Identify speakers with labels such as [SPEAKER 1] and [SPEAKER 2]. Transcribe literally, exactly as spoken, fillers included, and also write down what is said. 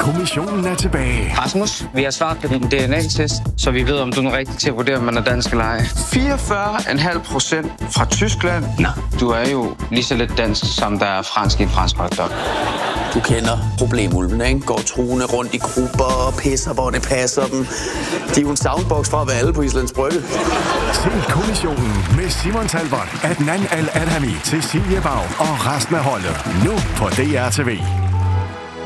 [SPEAKER 1] kommissionen er tilbage.
[SPEAKER 2] Rasmus, vi har svaret på din D N A-test, så vi ved, om du er rigtig til at vurdere, om man er dansk eller ej. fireogfyrre komma fem procent fra Tyskland. Nå, du er jo lige så lidt dansk, som der er fransk i en fransk hotdog.
[SPEAKER 3] Du kender problemulvene, ikke? Går truende rundt i grupper og pisser, hvor det passer dem. De er jo en soundbox fra at være alle på Islands Brygge.
[SPEAKER 1] Se kommissionen med Simon Talbot, Adnan Al-Adhami, Cecilie Bag og resten af holdet. Nu på D R T V.